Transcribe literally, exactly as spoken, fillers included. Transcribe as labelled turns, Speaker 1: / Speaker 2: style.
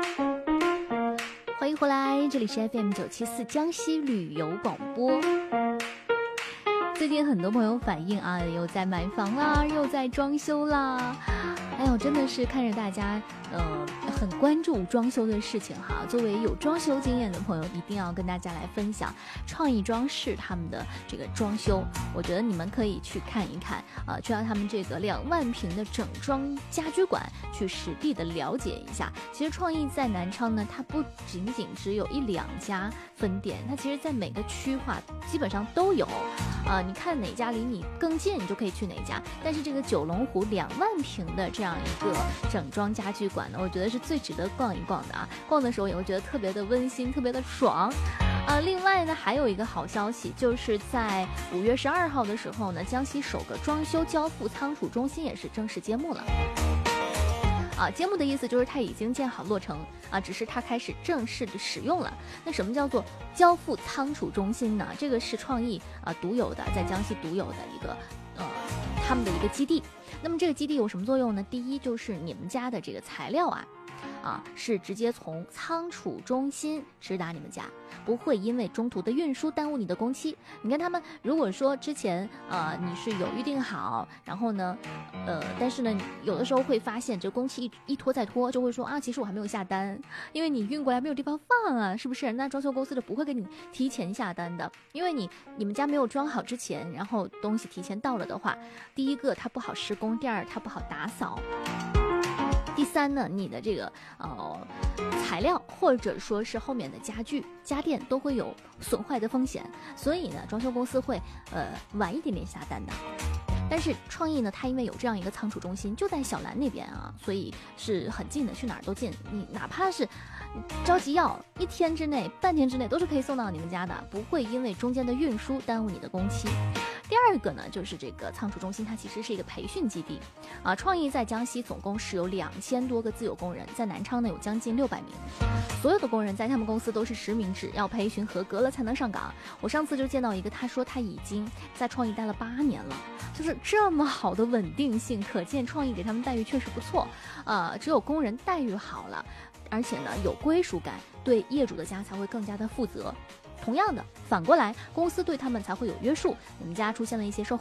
Speaker 1: 欢迎回来，这里是 F M 九七四江西旅游广播。最近很多朋友反映啊，又在买房啦，又在装修啦。哎呦，真的是看着大家呃很关注装修的事情哈。作为有装修经验的朋友，一定要跟大家来分享创意装饰他们的这个装修。我觉得你们可以去看一看啊，去到他们这个两万平的整装家居馆去实地的了解一下。其实创意在南昌呢，它不仅仅只有一两家分店，它其实在每个区划基本上都有。啊，你看哪家离你更近，你就可以去哪家。但是这个九龙湖两万平的这样一个整装家居馆呢，我觉得是最值得逛一逛的啊。逛的时候也会觉得特别的温馨，特别的爽。啊，另外呢，还有一个好消息，就是在五月十二号的时候呢，江西首个装修交付仓储中心也是正式揭幕了。啊，揭幕的意思就是它已经建好落成啊，只是它开始正式的使用了。那什么叫做交付仓储中心呢？这个是创意啊独有的，在江西独有的一个呃他们的一个基地。那么这个基地有什么作用呢？第一就是你们家的这个材料啊。啊，是直接从仓储中心直达你们家，不会因为中途的运输耽误你的工期。你看他们，如果说之前呃你是有预定好，然后呢，呃，但是呢，有的时候会发现这工期一一拖再拖，就会说啊，其实我还没有下单，因为你运过来没有地方放啊，是不是？那装修公司就不会给你提前下单的，因为你你们家没有装好之前，然后东西提前到了的话，第一个它不好施工，第二它不好打扫。第三呢，你的这个呃材料或者说是后面的家具家电都会有损坏的风险，所以呢，装修公司会呃晚一点点下单的。但是创意呢，它因为有这样一个仓储中心，就在小兰那边啊，所以是很近的，去哪儿都近。你哪怕是着急要，一天之内、半天之内都是可以送到你们家的，不会因为中间的运输耽误你的工期。第二个呢，就是这个仓储中心，它其实是一个培训基地啊。创意在江西总共是有两千多个自有工人，在南昌呢有将近六百名，所有的工人在他们公司都是实名制，要培训合格了才能上岗。我上次就见到一个，他说他已经在创意待了八年了，就是这么好的稳定性，可见创意给他们待遇确实不错啊。只有工人待遇好了，而且呢有归属感，对业主的家才会更加的负责。同样的，反过来，公司对他们才会有约束。你们家出现了一些受